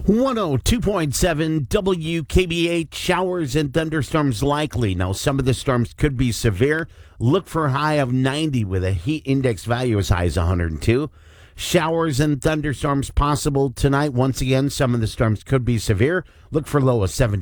102.7 WKBH, showers and thunderstorms likely. Now, some of the storms could be severe. Look for a high of 90 with a heat index value as high as 102. Showers and thunderstorms possible tonight. Once again, some of the storms could be severe. Look for low of 70.